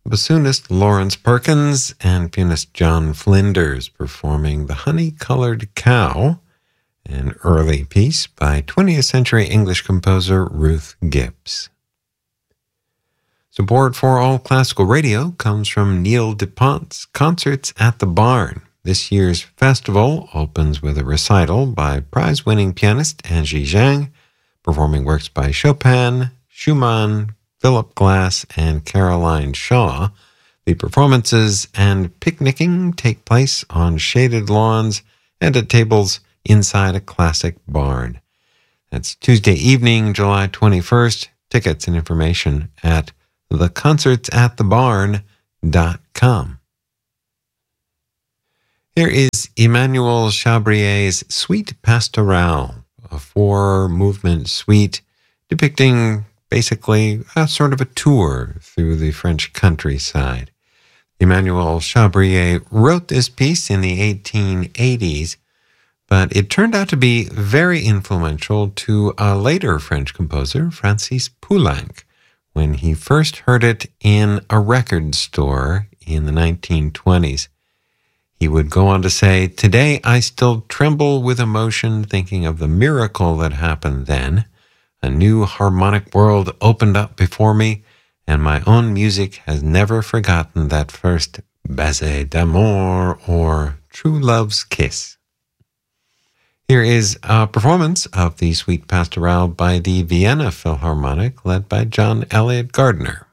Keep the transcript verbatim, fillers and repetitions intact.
bassoonist Lawrence Perkins and pianist John Flinders performing The Honey-Colored Cow, an early piece by twentieth century English composer Ruth Gibbs. Support for All Classical Radio comes from Neil DuPont's Concerts at the Barn. This year's festival opens with a recital by prize-winning pianist Angie Zhang, performing works by Chopin, Schumann, Philip Glass, and Caroline Shaw. The performances and picnicking take place on shaded lawns and at tables inside a classic barn. That's Tuesday evening, July twenty-first. Tickets and information at the concerts at the barn dot com. Here is Emmanuel Chabrier's Suite Pastorale, a four-movement suite depicting basically a sort of a tour through the French countryside. Emmanuel Chabrier wrote this piece in the eighteen eighties, but it turned out to be very influential to a later French composer, Francis Poulenc, when he first heard it in a record store in the nineteen twenties. He would go on to say, "Today I still tremble with emotion thinking of the miracle that happened then. A new harmonic world opened up before me, and my own music has never forgotten that first baiser d'amour or true love's kiss." Here is a performance of the Suite Pastorale by the Vienna Philharmonic, led by John Elliott Gardner.